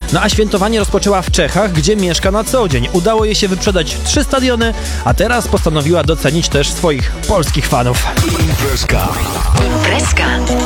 No a świętowanie rozpoczęła w Czechach, gdzie mieszka na co dzień. Udało jej się wyprzedać 3 stadiony, a teraz postanowiła docenić też swoich polskich fanów. Imprezka.